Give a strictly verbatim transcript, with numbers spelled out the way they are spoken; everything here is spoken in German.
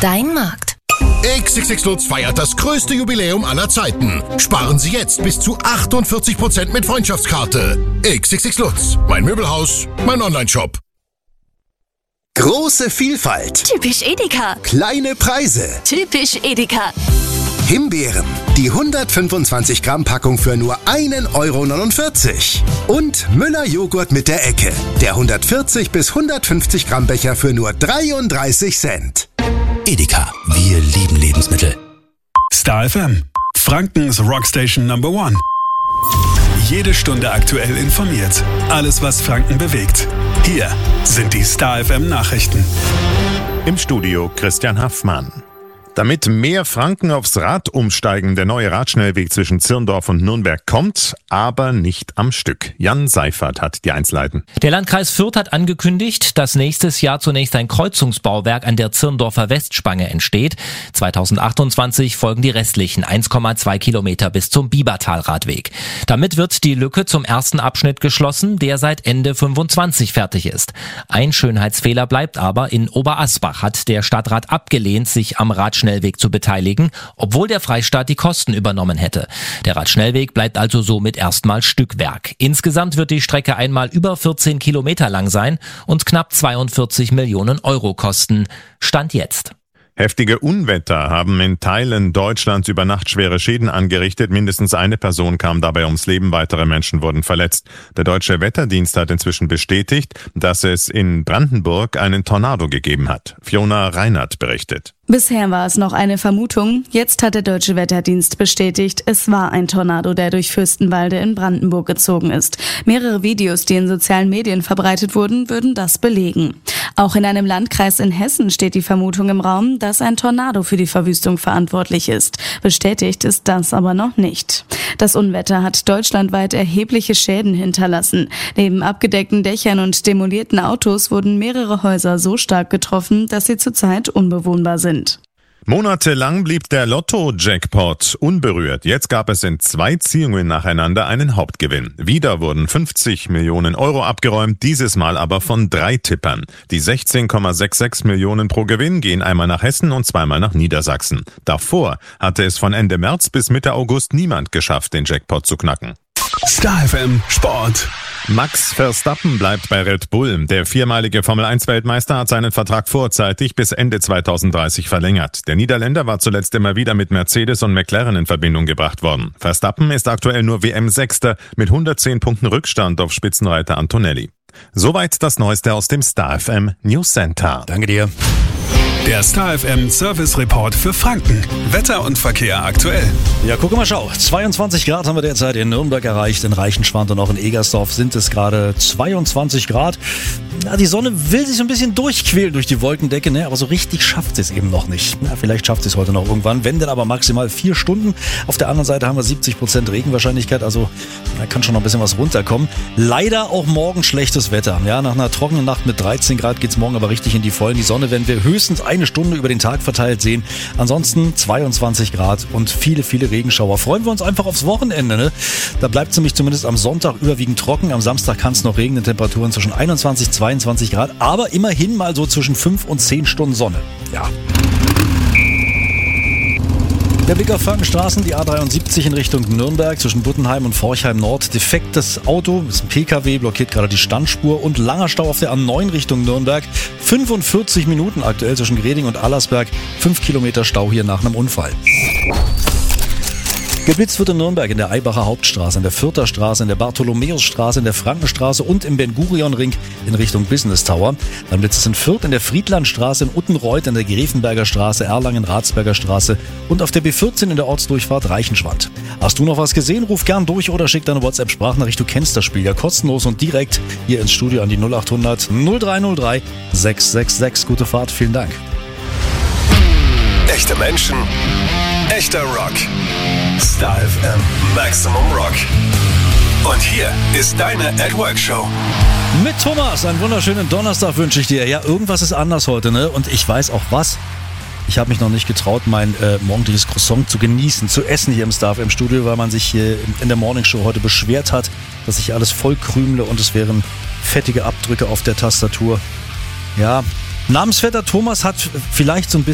Dein Markt. X X X Lutz feiert das größte Jubiläum aller Zeiten. Sparen Sie jetzt bis zu achtundvierzig Prozent mit Freundschaftskarte. X X X Lutz, mein Möbelhaus, mein Onlineshop. Große Vielfalt. Typisch Edeka. Kleine Preise. Typisch Edeka. Himbeeren. Die hundertfünfundzwanzig Gramm Packung für nur ein Euro neunundvierzig. Und Müller Joghurt mit der Ecke. Der hundertvierzig bis hundertfünfzig Gramm Becher für nur dreiunddreißig Cent. Edeka, wir lieben Lebensmittel. Star F M, Frankens Rockstation Number One. Jede Stunde aktuell informiert. Alles, was Franken bewegt. Hier sind die Star F M Nachrichten. Im Studio Christian Haffmann. Damit mehr Franken aufs Rad umsteigen, der neue Radschnellweg zwischen Zirndorf und Nürnberg kommt, aber nicht am Stück. Jan Seifert hat die Einzelheiten. Der Landkreis Fürth hat angekündigt, dass nächstes Jahr zunächst ein Kreuzungsbauwerk an der Zirndorfer Westspange entsteht. zweitausendachtundzwanzig folgen die restlichen eins Komma zwei Kilometer bis zum Biebertalradweg. Damit wird die Lücke zum ersten Abschnitt geschlossen, der seit Ende fünfundzwanzig fertig ist. Ein Schönheitsfehler bleibt aber. In Oberasbach hat der Stadtrat abgelehnt, sich am Radschnellweg Radschnellweg zu beteiligen, obwohl der Freistaat die Kosten übernommen hätte. Der Radschnellweg bleibt also somit erstmal Stückwerk. Insgesamt wird die Strecke einmal über vierzehn Kilometer lang sein und knapp zweiundvierzig Millionen Euro kosten. Stand jetzt. Heftige Unwetter haben in Teilen Deutschlands über Nacht schwere Schäden angerichtet. Mindestens eine Person kam dabei ums Leben, weitere Menschen wurden verletzt. Der Deutsche Wetterdienst hat inzwischen bestätigt, dass es in Brandenburg einen Tornado gegeben hat. Fiona Reinhardt berichtet. Bisher war es noch eine Vermutung. Jetzt hat der Deutsche Wetterdienst bestätigt, es war ein Tornado, der durch Fürstenwalde in Brandenburg gezogen ist. Mehrere Videos, die in sozialen Medien verbreitet wurden, würden das belegen. Auch in einem Landkreis in Hessen steht die Vermutung im Raum, dass ein Tornado für die Verwüstung verantwortlich ist. Bestätigt ist das aber noch nicht. Das Unwetter hat deutschlandweit erhebliche Schäden hinterlassen. Neben abgedeckten Dächern und demolierten Autos wurden mehrere Häuser so stark getroffen, dass sie zurzeit unbewohnbar sind. Monatelang blieb der Lotto-Jackpot unberührt. Jetzt gab es in zwei Ziehungen nacheinander einen Hauptgewinn. Wieder wurden fünfzig Millionen Euro abgeräumt, dieses Mal aber von drei Tippern. Die sechzehn Komma sechsundsechzig Millionen pro Gewinn gehen einmal nach Hessen und zweimal nach Niedersachsen. Davor hatte es von Ende März bis Mitte August niemand geschafft, den Jackpot zu knacken. Star F M Sport. Max Verstappen bleibt bei Red Bull. Der viermalige Formel eins Weltmeister hat seinen Vertrag vorzeitig bis Ende zweitausenddreißig verlängert. Der Niederländer war zuletzt immer wieder mit Mercedes und McLaren in Verbindung gebracht worden. Verstappen ist aktuell nur W M-Sechster mit hundertzehn Punkten Rückstand auf Spitzenreiter Antonelli. Soweit das Neueste aus dem Star F M News Center. Danke dir. Der Star F M Service Report für Franken. Wetter und Verkehr aktuell. Ja, guck mal, schau. zweiundzwanzig Grad haben wir derzeit in Nürnberg erreicht. In Reichenschwand und auch in Egersdorf sind es gerade zweiundzwanzig Grad. Ja, die Sonne will sich so ein bisschen durchquälen durch die Wolkendecke, ne? Aber so richtig schafft sie es eben noch nicht. Ja, vielleicht schafft sie es heute noch irgendwann, wenn denn aber maximal vier Stunden. Auf der anderen Seite haben wir siebzig Prozent Regenwahrscheinlichkeit, also da kann schon noch ein bisschen was runterkommen. Leider auch morgen schlechtes Wetter. Ja, nach einer trockenen Nacht mit dreizehn Grad geht's morgen aber richtig in die Vollen. Die Sonne werden wir höchstens eine Stunde über den Tag verteilt sehen. Ansonsten zweiundzwanzig Grad und viele, viele Regenschauer. Freuen wir uns einfach aufs Wochenende, ne? Da bleibt es nämlich zumindest am Sonntag überwiegend trocken. Am Samstag kann es noch regnen, Temperaturen zwischen einundzwanzig, zweiundzwanzig Grad, aber immerhin mal so zwischen fünf und zehn Stunden Sonne. Ja. Der Blick auf Frankenstraßen, die A dreiundsiebzig in Richtung Nürnberg zwischen Buttenheim und Forchheim Nord. Defektes Auto, ist ein P K W, blockiert gerade die Standspur und langer Stau auf der A neun Richtung Nürnberg. fünfundvierzig Minuten aktuell zwischen Greding und Allersberg. fünf Kilometer Stau hier nach einem Unfall. Geblitzt wird in Nürnberg in der Eibacher Hauptstraße, in der Fürther Straße, in der Bartholomäusstraße, in der Frankenstraße und im Ben-Gurion-Ring in Richtung Business Tower. Dann blitzt es in Fürth in der Friedlandstraße, in Uttenreuth, in der Grevenberger Straße, Erlangen-Ratsberger Straße und auf der B vierzehn in der Ortsdurchfahrt Reichenschwand. Hast du noch was gesehen? Ruf gern durch oder schick deine WhatsApp-Sprachnachricht. Du kennst das Spiel ja kostenlos und direkt hier ins Studio an die null acht hundert null drei null drei sechs sechs sechs. Gute Fahrt, vielen Dank. Echte Menschen, echter Rock. Star F M Maximum Rock. Und hier ist deine At Work Show. Mit Thomas, einen wunderschönen Donnerstag wünsche ich dir. Ja, irgendwas ist anders heute, ne? Und ich weiß auch was. Ich habe mich noch nicht getraut, mein äh, morgendliches Croissant zu genießen, zu essen hier im Star F M Studio, weil man sich hier in der Morning Show heute beschwert hat, dass ich alles voll krümle und es wären fettige Abdrücke auf der Tastatur. Ja, Namensvetter Thomas hat vielleicht so ein bisschen